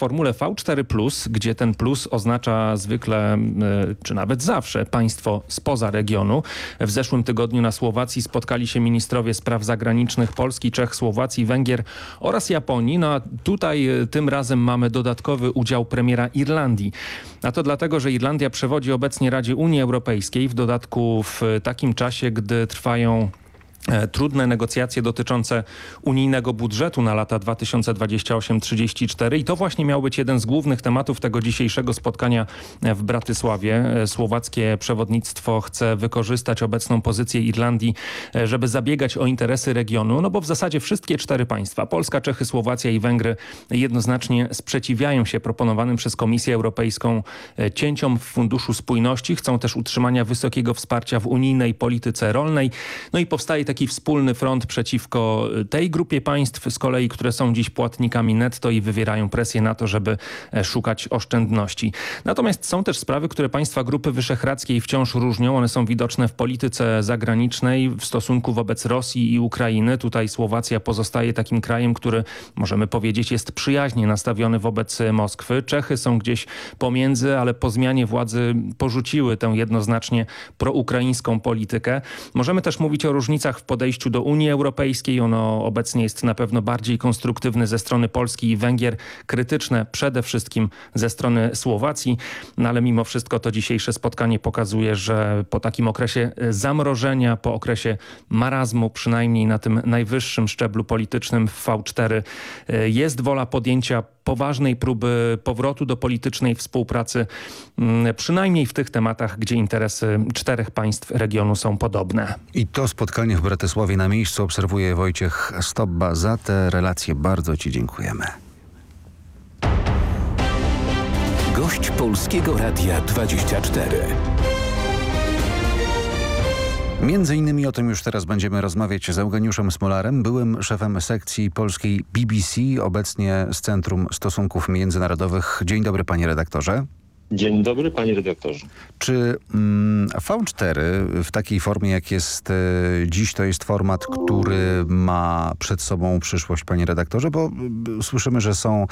formule V4+, gdzie ten plus oznacza zwykle, czy nawet zawsze, państwo spoza regionu. W zeszłym tygodniu na Słowacji spotkali się ministrowie spraw zagranicznych Polski, Czech, Słowacji, Węgier oraz Japonii. No a tutaj tym razem mamy dodatkowy udział premiera Irlandii. A to dlatego, że Irlandia przewodzi obecnie Radzie Unii Europejskiej, w dodatku w takim czasie, gdy trwają trudne negocjacje dotyczące unijnego budżetu na lata 2028-34 i to właśnie miał być jeden z głównych tematów tego dzisiejszego spotkania w Bratysławie. Słowackie przewodnictwo chce wykorzystać obecną pozycję Irlandii, żeby zabiegać o interesy regionu, no bo w zasadzie wszystkie 4 państwa, Polska, Czechy, Słowacja i Węgry, jednoznacznie sprzeciwiają się proponowanym przez Komisję Europejską cięciom w Funduszu Spójności. Chcą też utrzymania wysokiego wsparcia w unijnej polityce rolnej. No i powstaje taki wspólny front przeciwko tej grupie państw z kolei, które są dziś płatnikami netto i wywierają presję na to, żeby szukać oszczędności. Natomiast są też sprawy, które państwa Grupy Wyszehradzkiej wciąż różnią. One są widoczne w polityce zagranicznej w stosunku wobec Rosji i Ukrainy. Tutaj Słowacja pozostaje takim krajem, który możemy powiedzieć jest przyjaźnie nastawiony wobec Moskwy. Czechy są gdzieś pomiędzy, ale po zmianie władzy porzuciły tę jednoznacznie proukraińską politykę. Możemy też mówić o różnicach w podejściu do Unii Europejskiej. Ono obecnie jest na pewno bardziej konstruktywne ze strony Polski i Węgier, krytyczne przede wszystkim ze strony Słowacji. No ale mimo wszystko to dzisiejsze spotkanie pokazuje, że po takim okresie zamrożenia, po okresie marazmu, przynajmniej na tym najwyższym szczeblu politycznym w V4, jest wola podjęcia poważnej próby powrotu do politycznej współpracy, przynajmniej w tych tematach, gdzie interesy 4 państw regionu są podobne. I to spotkanie w Bratysławie na miejscu obserwuje Wojciech Stobba. Za te relacje bardzo Ci dziękujemy. Gość Polskiego Radia 24. Między innymi o tym już teraz będziemy rozmawiać z Eugeniuszem Smolarem, byłym szefem sekcji polskiej BBC, obecnie z Centrum Stosunków Międzynarodowych. Dzień dobry, panie redaktorze. Dzień dobry, panie redaktorze. Czy V4 w takiej formie, jak jest dziś, to jest format, który ma przed sobą przyszłość, panie redaktorze? Bo słyszymy, że są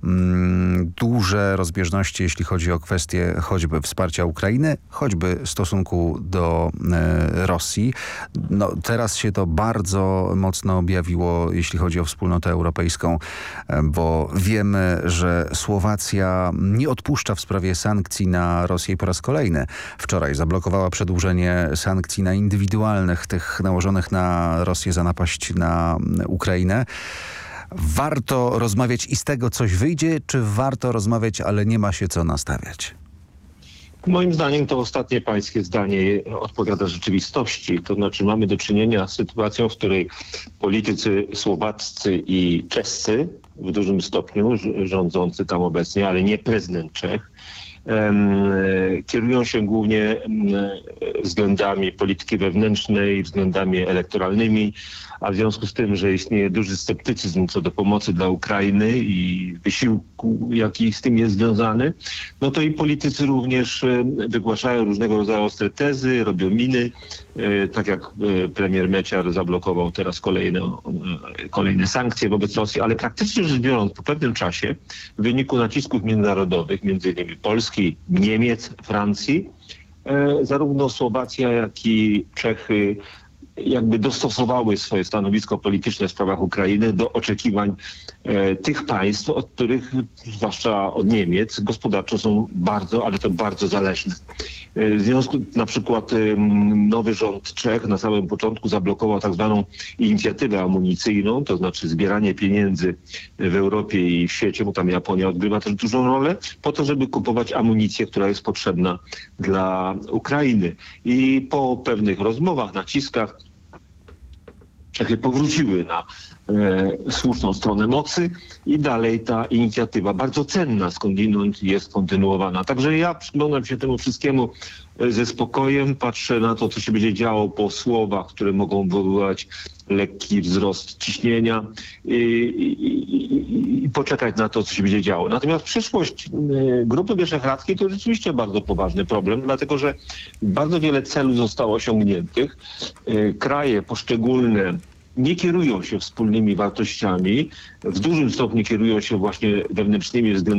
duże rozbieżności, jeśli chodzi o kwestie choćby wsparcia Ukrainy, choćby stosunku do Rosji. No, teraz się to bardzo mocno objawiło, jeśli chodzi o wspólnotę europejską, bo wiemy, że Słowacja nie odpuszcza w sprawie sankcji na Rosję po raz kolejny. Wczoraj zablokowała przedłużenie sankcji na indywidualnych, tych nałożonych na Rosję za napaść na Ukrainę. Warto rozmawiać i z tego coś wyjdzie, czy warto rozmawiać, ale nie ma się co nastawiać? Moim zdaniem to ostatnie pańskie zdanie odpowiada rzeczywistości. To znaczy mamy do czynienia z sytuacją, w której politycy słowaccy i czescy, w dużym stopniu rządzący tam obecnie, ale nie prezydent Czech, kierują się głównie względami polityki wewnętrznej, względami elektoralnymi, a w związku z tym, że istnieje duży sceptycyzm co do pomocy dla Ukrainy i wysiłku, jaki z tym jest związany, no to i politycy również wygłaszają różnego rodzaju ostre tezy, robią miny, tak jak premier Mečiar zablokował teraz kolejne sankcje wobec Rosji, ale praktycznie rzecz biorąc po pewnym czasie w wyniku nacisków międzynarodowych, między innymi Polski, Niemiec, Francji, zarówno Słowacja, jak i Czechy jakby dostosowały swoje stanowisko polityczne w sprawach Ukrainy do oczekiwań tych państw, od których, zwłaszcza od Niemiec, gospodarczo są bardzo, ale to bardzo zależne. W związku na przykład nowy rząd Czech na samym początku zablokował tak zwaną inicjatywę amunicyjną, to znaczy zbieranie pieniędzy w Europie i w świecie, bo tam Japonia odgrywa też dużą rolę, po to, żeby kupować amunicję, która jest potrzebna dla Ukrainy. I po pewnych rozmowach, naciskach Czechy powróciły na słuszną stronę mocy i dalej ta inicjatywa bardzo cenna skądinąd jest kontynuowana. Także ja przyglądam się temu wszystkiemu ze spokojem, patrzę na to, co się będzie działo po słowach, które mogą wywołać lekki wzrost ciśnienia i poczekać na to, co się będzie działo. Natomiast przyszłość Grupy Wyszehradzkiej to rzeczywiście bardzo poważny problem, dlatego że bardzo wiele celów zostało osiągniętych. Kraje poszczególne nie kierują się wspólnymi wartościami, w dużym stopniu kierują się właśnie wewnętrznymi względami